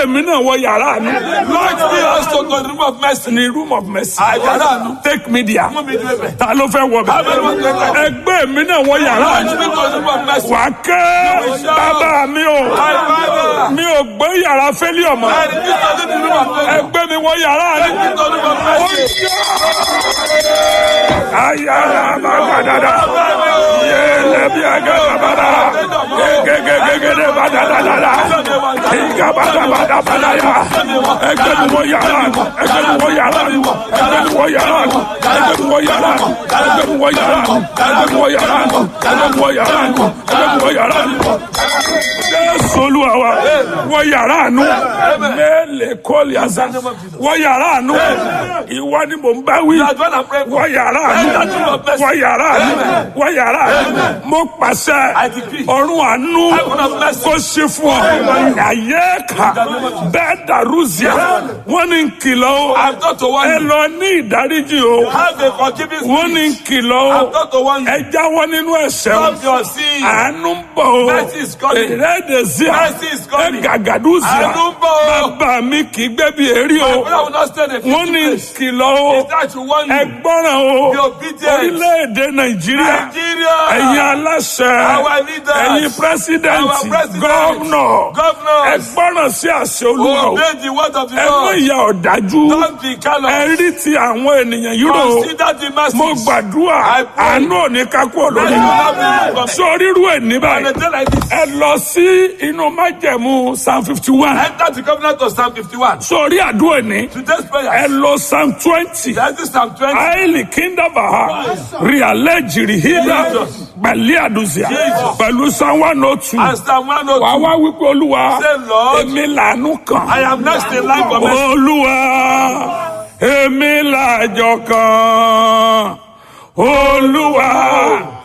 èmi náà wọ yàrá àánú. Lord, me also to the room of mercy. Ní room of mercy. Yàrá àánú. Take me there. Mú mi dúró bẹ̀. Ta ló fẹ́ wọ bẹ̀? Ẹgbẹ́ mi náà wọ yàrá àánú. Lord, me to the room of mercy. Wà á kẹ́ bàbá mi o. Mi ò gbé yàrá fẹ́lẹ́ ọmọ. Ẹgbẹ́ mi wọ yàrá àánú. Ayára bàgàdàdà. Yéèlè bí agàdàbàdà. Gégégégégé bàdàdàdà. Ìgà bàdàbàdàbàdàyà. Ẹgbẹ́ mi wọ yàrá àánú. Ẹgbẹ́ mi wọ yàrá àánú. Ẹgbẹ́ mi wọ yàrá àánú. Ẹgbẹ́ mi wọ yàrá àánú. Ẹgbẹ́ mi wọ yàrá àánú. Ẹgbẹ́ mi wọ yàrá àánú. Ẹgbẹ́ mi wọ yàrá àánú. Ẹgbẹ́ mi wọ yàrá àánú. Jésù Olúwa wa wọ yàrá àánú. Mẹ́lẹ̀ kọ́ọ̀lì àṣà. Wọ yàrá àánú. Ìwọ ni mò ń bá wí. Wọ yàrá àánú. Wọ yàrá àánú. Wọ yàrá àánú. Mo pàṣẹ ọ̀run àánú kó ṣe fún ọ. Àyè ká bẹ́ẹ̀ dàrú zia. Wọ́n ní kìlọ̀ o. Ẹ lọ ní ìdáríjì o. Wọ́n ní kìlọ̀ o. Ẹ jáwọ́ nínú ẹ̀ṣẹ̀ o. Àánú ń bọ̀ o. Èrèdè zia. Ẹ gàgàdú zia. Bàbá mi kì í gbé bí èrí o. Wọ́n ní kìlọ̀ o. Ẹ gbọ́ràn o. Orílẹ̀-èdè Nàìjíríà. Ẹ̀yin aláṣẹ. Ẹ̀yin pírẹ́sídẹ̀ntì. Gọ́vnọ̀. Ẹ gbọ́ràn sí àṣẹ Olúwa o. Ẹ mú ìyà ọ̀dájú. Ẹ rí ti àwọn ènìyàn yìí rò. Mo gbàdúrà àánú òní kákú olórí. Sórí rú ẹ̀ ní báyìí. Ẹ lọ sí inú májẹ̀mú Psalm 51. Enter the covenant of Psalm 51. Sórí àdúrà ní. Today's prayer. Ẹ lọ Psalm 20. That's the Psalm 20. Àìlì kíndàbà ríàlẹ́ jìrìhídà pẹ̀lú àdùsíà pẹ̀lú Psalm 102. And Psalm 102. Wà wá wípé Olúwa Say, Lord, èmi làánú kan. I am next in line for mercy. Olúwa èmi làjọ kan. Olúwa